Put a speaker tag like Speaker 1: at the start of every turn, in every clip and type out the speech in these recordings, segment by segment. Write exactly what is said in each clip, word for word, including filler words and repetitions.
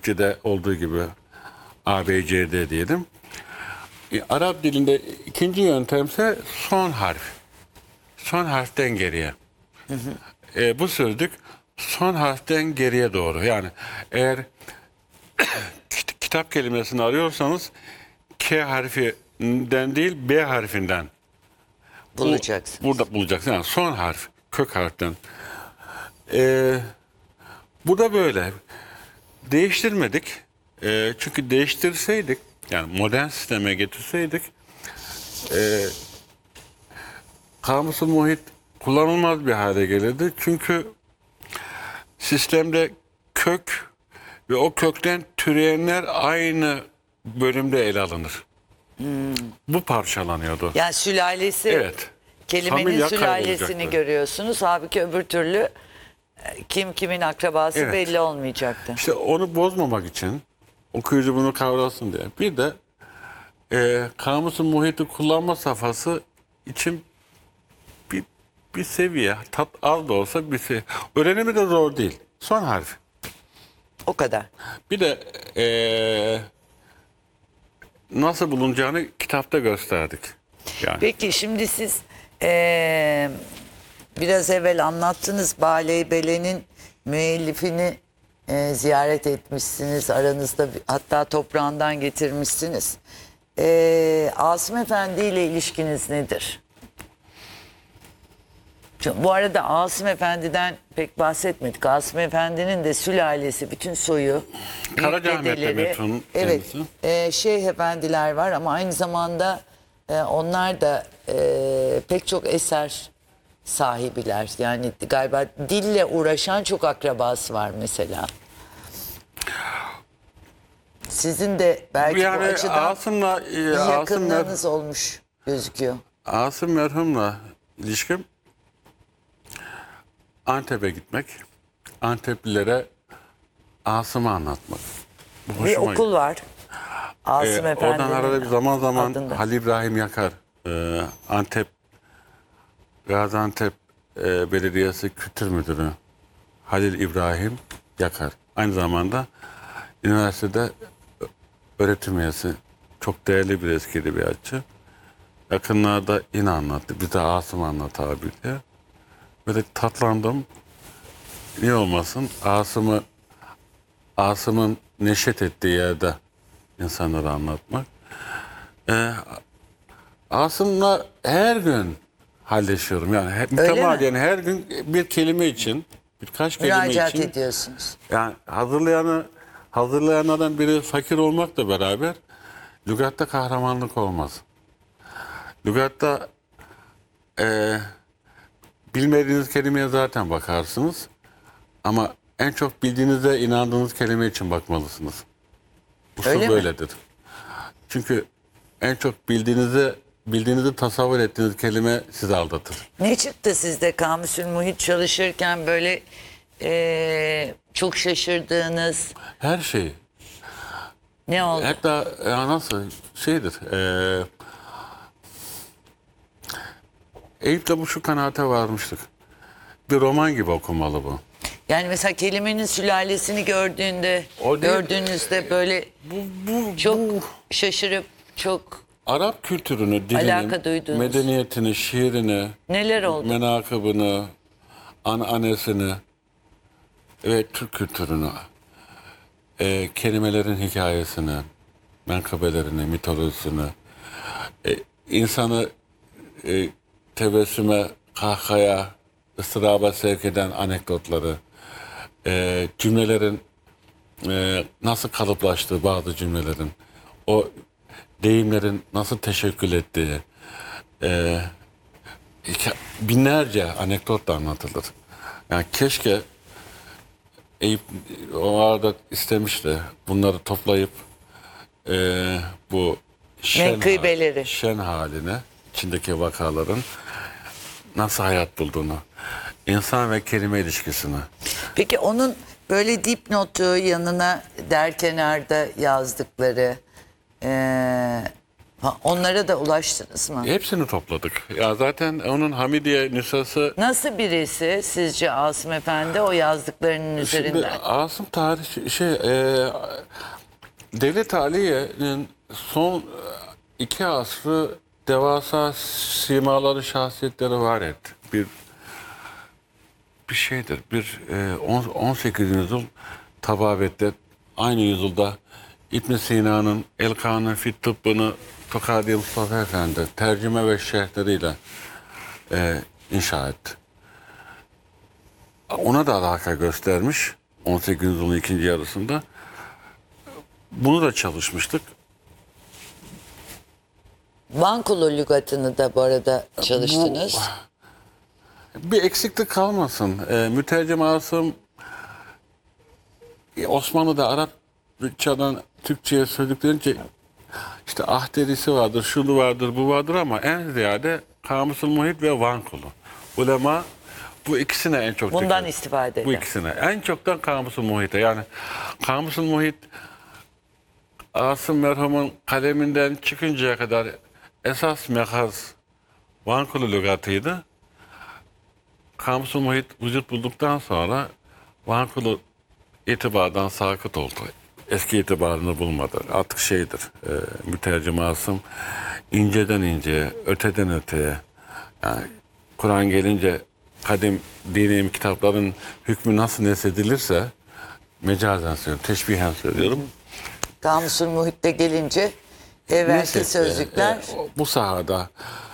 Speaker 1: Türkçe'de olduğu gibi A, B, C, D diyelim. E, Arap dilinde ikinci yöntemse son harf. Son harften geriye. Hı hı. E, bu sözcük son harften geriye doğru. Yani eğer kitap kelimesini arıyorsanız K harfinden değil B harfinden
Speaker 2: Bulacaksınız.
Speaker 1: Bu, burada bulacaksınız. Yani son harf, kök harften. E, bu da böyle. Değiştirmedik. E, çünkü değiştirseydik, yani modern sisteme getirseydik, e, kamusu muhit kullanılmaz bir hale gelirdi. Çünkü sistemde kök ve o kökten türeyenler aynı bölümde ele alınır. Hmm. Bu parçalanıyordu.
Speaker 2: Yani sülalesi,
Speaker 1: Evet.
Speaker 2: kelimenin
Speaker 1: Familya
Speaker 2: sülalesini
Speaker 1: kaybolacaktı.
Speaker 2: görüyorsunuz. Halbuki öbür türlü e, kim kimin akrabası
Speaker 1: Evet.
Speaker 2: belli olmayacaktı.
Speaker 1: İşte onu bozmamak için, okuyucu bunu kavrasın diye. Bir de e, kamusu muhiti kullanma safhası için bir, bir seviye, tat az da olsa bir seviye. Öğrenimi de zor değil. Son harf.
Speaker 2: O kadar.
Speaker 1: Bir de e, nasıl bulunacağını kitapta gösterdik. Yani.
Speaker 2: Peki şimdi siz e, biraz evvel anlattınız, Bale Bele'nin müellifini e, ziyaret etmişsiniz. Aranızda bir- hatta toprağından getirmişsiniz. E, Asım Efendi ile ilişkiniz nedir? Çünkü bu arada Asım Efendi'den pek bahsetmedik. Asım Efendi'nin de sülalesi, bütün soyu, büyük
Speaker 1: Karacaahmet'te
Speaker 2: dedeleri,
Speaker 1: metronun
Speaker 2: evet,
Speaker 1: kendisi.
Speaker 2: e, şeyh efendiler var ama aynı zamanda e, onlar da e, pek çok eser sahibiler. Yani galiba dille uğraşan çok akrabası var mesela. Sizin de belki bu
Speaker 1: Yani
Speaker 2: açıdan
Speaker 1: Asım'la e,
Speaker 2: bir
Speaker 1: Asım, mer
Speaker 2: yakınlığınız olmuş gözüküyor.
Speaker 1: Asım merhumla ilişkim Antep'e gitmek, Anteplilere Asım'ı anlatmak. Bu
Speaker 2: Bir
Speaker 1: hoşuma
Speaker 2: okul var. Asım
Speaker 1: Ee,
Speaker 2: Efendi'nin
Speaker 1: oradan arada bir zaman zaman
Speaker 2: adında.
Speaker 1: Halil İbrahim Yakar, e, Antep, Gaziantep e, Belediyesi Kültür Müdürü Halil İbrahim Yakar. Aynı zamanda üniversitede öğretim üyesi, çok değerli bir eski edebiyatçı. Yakınlarda yine anlattı, bir de Asım anlat abi diye. Böyle tatlandım. Niye olmasın? Asım'ı Asım'ın neşet ettiği yerde insanlara anlatmak. Ee, Asım'la her gün halleşiyorum. Yani hep, mütemadiyen her gün bir kelime için, birkaç kelime
Speaker 2: Müracaat
Speaker 1: için.
Speaker 2: ediyorsunuz.
Speaker 1: Yani hazırlayanı, hazırlayanlardan biri fakir olmakla beraber lügatta kahramanlık olmaz. Lügatta e, bilmediğiniz kelimeye zaten bakarsınız. Ama en çok bildiğinizde inandığınız kelime için bakmalısınız. Usul
Speaker 2: Öyle mi?
Speaker 1: böyledir. Çünkü en çok bildiğinizi bildiğinizi tasavvur ettiğiniz kelime sizi aldatır.
Speaker 2: Ne çıktı sizde Kamusül Muhit çalışırken böyle eee, çok şaşırdığınız
Speaker 1: Her şey.
Speaker 2: ne oldu?
Speaker 1: Hatta ya nasıl şeydir. E, Eyüp'te bu şu kanaate varmıştık. Bir roman gibi okumalı bu.
Speaker 2: Yani mesela kelimenin sülalesini gördüğünde,
Speaker 1: O değil.
Speaker 2: gördüğünüzde böyle
Speaker 1: Bu, bu,
Speaker 2: çok
Speaker 1: bu
Speaker 2: şaşırıp çok
Speaker 1: Arap kültürünü,
Speaker 2: Alaka
Speaker 1: dilini,
Speaker 2: duydunuz.
Speaker 1: medeniyetini, şiirini,
Speaker 2: neler oldu?
Speaker 1: menakıbını, ananesini ve Türk kültürünü, e, kelimelerin hikayesini, menkıbelerini, mitolojisini, e, insanı e, tebessüme, kahkaya, ıstıraba sevk eden anekdotları, e, cümlelerin e, nasıl kalıplaştığı bazı cümlelerin, o deyimlerin nasıl teşekkül ettiği, e, hika- binlerce anekdot da anlatılır. Yani keşke Eyüp o arada istemişti bunları toplayıp e, bu şen,
Speaker 2: Menkıbeleri.
Speaker 1: şen haline, içindeki vakaların nasıl hayat bulduğunu, insan ve kelime ilişkisini.
Speaker 2: Peki onun böyle dipnotu yanına der kenarda yazdıkları eee, ha, onlara da ulaştınız mı?
Speaker 1: Hepsini topladık. Ya zaten onun Hamidiye nüshası.
Speaker 2: Nasıl birisi sizce Asım Efendi o yazdıklarının
Speaker 1: Şimdi
Speaker 2: üzerinden?
Speaker 1: Asım tarih şey e, Devlet Aliye'nin son iki asrı devasa simaları, şahsiyetleri var etti. Bir bir şeydir. Bir e, on sekizinci yüzyıl tababette, aynı yüzyılda İbn Sina'nın El-Kanun fi Tıbbı'nı Fıkhadi Mustafa Efendi tercüme ve şerhleriyle e, inşa etti. Ona da alaka göstermiş on sekizinci yüzyılın ikinci yarısında. Bunu da çalışmıştık.
Speaker 2: Vankulu lügatını da bu arada çalıştınız.
Speaker 1: Bu, bir eksiklik kalmasın. E, mütercim Asım e, Osmanlı'da Arapçadan Türkçe'ye söylediklerince işte ahderisi vardır, şunu vardır, bu vardır ama en ziyade Kamusul Muhit ve Vankulu. Ulema bu ikisine en çok
Speaker 2: Bundan
Speaker 1: dikkat-
Speaker 2: istifade
Speaker 1: Bu
Speaker 2: eder.
Speaker 1: ikisine. En çoktan Kamusul Muhit'e. Yani Kamusul Muhit Asım merhumun kaleminden çıkıncaya kadar esas mekaz Vankulu lügatıydı. Kamusul Muhit vücut bulduktan sonra Vankulu itibardan sakıt oldu. Eski itibarını bulmadı. Artık şeydir, e, mütercim Asım inceden inceye, öteden öteye, yani Kur'an gelince kadim dini kitapların hükmü nasıl nesedilirse, mecazen söylüyorum, teşbihen söylüyorum.
Speaker 2: Kamusul Muhit'te gelince evvelki
Speaker 1: Neyse,
Speaker 2: sözlükler
Speaker 1: e, e, bu sahada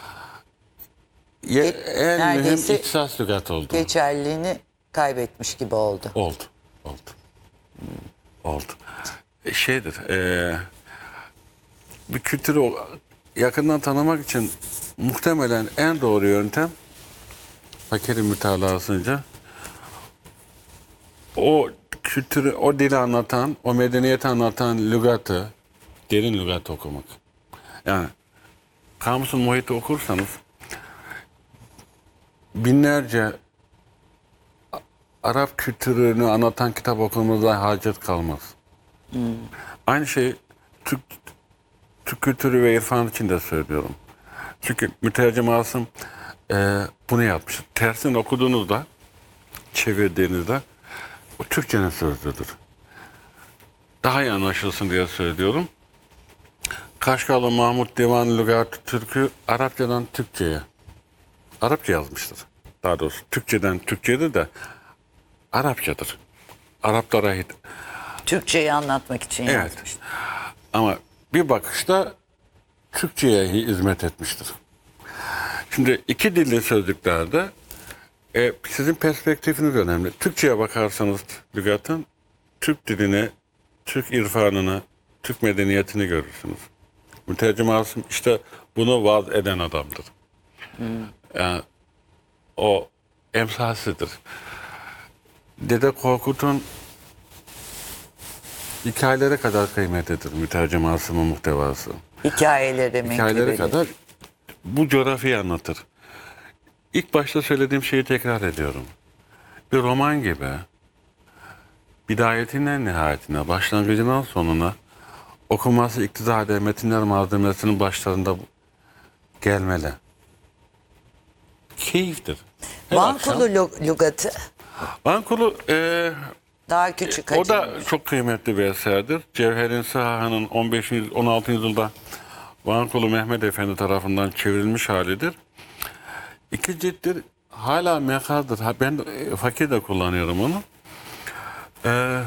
Speaker 1: ye-
Speaker 2: Ge-
Speaker 1: en mühim
Speaker 2: neredeyse
Speaker 1: ihtisas lügat oldu.
Speaker 2: geçerliliğini kaybetmiş gibi oldu.
Speaker 1: Oldu. Oldu. Hmm, Oldu. E, Şeydir. E, bir kültürü o- yakından tanımak için muhtemelen en doğru yöntem Fakir'in mütalasınca o kültürü, o dili anlatan, o medeniyeti anlatan lügatı, derin lügatı okumak. Yani Kamusul Muhit'i okursanız binlerce Arap kültürünü anlatan kitap okumanıza hacet kalmaz. Aynı şey Türk, Türk kültürü ve irfan için de söylüyorum. Çünkü mütercim Asım e, bunu yapmış. Tersini okuduğunuzda, çevirdiğinizde o Türkçenin sözlüdür. Daha iyi anlaşılsın diye söylüyorum. Kaşgarlı Mahmut Divan Lügat Türk'ü Arapçadan Türkçe'ye, Arapça yazmıştır. Daha doğrusu Türkçeden Türkçe'de de Arapçadır. Araplara hit.
Speaker 2: Türkçeyi anlatmak için
Speaker 1: Evet.
Speaker 2: yazmış.
Speaker 1: Ama bir bakışta Türkçe'ye hizmet etmiştir. Şimdi iki dilli sözlüklerde e, sizin perspektifiniz önemli. Türkçe'ye bakarsanız lügatın Türk dilini, Türk irfanını, Türk medeniyetini görürsünüz. Mütercim Asım işte bunu vaaz eden adamdır. Yani o emsalsidir. Dede Korkut'un hikayelere kadar kıymetlidir mütercim Asım'ın muhtevası.
Speaker 2: Hikayeleri,
Speaker 1: Hikayelere
Speaker 2: menkıbeleri.
Speaker 1: kadar bu coğrafyayı anlatır. İlk başta söylediğim şeyi tekrar ediyorum. Bir roman gibi bidayetinden nihayetine, başlangıcından sonuna okunması iktiza eden metinler malzemesinin başlarında gelmeli. Keyiftir. Her akşam-
Speaker 2: Vankulu lü- lügatı
Speaker 1: Vankulu e,
Speaker 2: daha küçük
Speaker 1: o da
Speaker 2: hacimli.
Speaker 1: çok kıymetli bir eserdir. Cevher'in Saha'nın on beşinci on altıncı yüzyılda Vankulu Mehmet Efendi tarafından çevrilmiş halidir. İki cilttir. Hala mekazdır. Ha, ben e, fakir de kullanıyorum onu. Ee,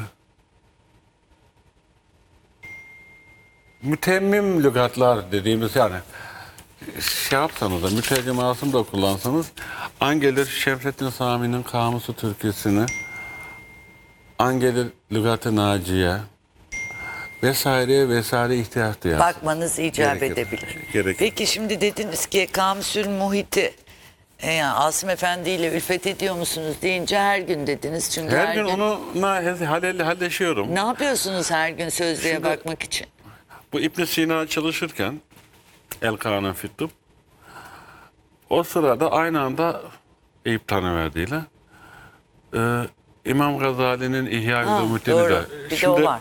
Speaker 1: mütemmim lügatlar dediğimiz, yani şey yapsanız da mütercim Asım da kullansanız an gelir Şemsettin Sami'nin Kamusu Türküsünü, an gelir Lügat-ı Naciye vesaire vesaire ihtiyaç duyar.
Speaker 2: Bakmanız icap
Speaker 1: Gerekir.
Speaker 2: edebilir.
Speaker 1: Gerekir.
Speaker 2: Peki şimdi dediniz ki Kamusul Muhit'i e, yani Asım Efendi ile ülfet ediyor musunuz deyince her gün dediniz. Çünkü
Speaker 1: Her gün onunla halel, halleşiyorum.
Speaker 2: Ne yapıyorsunuz her gün sözlüğe
Speaker 1: Şimdi-
Speaker 2: bakmak için?
Speaker 1: Bu İbn Sina çalışırken El-Kanun fi Tıbb, o sırada aynı anda Eyüp Tanıverdi ile e, İmam Gazali'nin İhya-i
Speaker 2: Ha,
Speaker 1: Ulumuddin'i
Speaker 2: doğru.
Speaker 1: de.
Speaker 2: Bir de o var.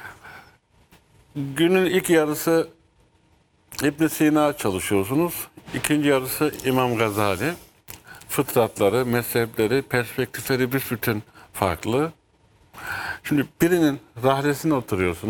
Speaker 1: Günün ilk yarısı İbn Sina çalışıyorsunuz. İkinci yarısı İmam Gazali. Fıtratları, mezhepleri, perspektifleri büsbütün farklı. Şimdi birinin rahlesine oturuyorsunuz.